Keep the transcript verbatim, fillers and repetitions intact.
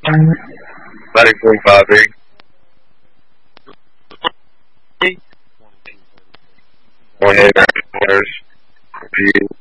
Assalamualaikum Pak Abing. Morning, listeners. How are you?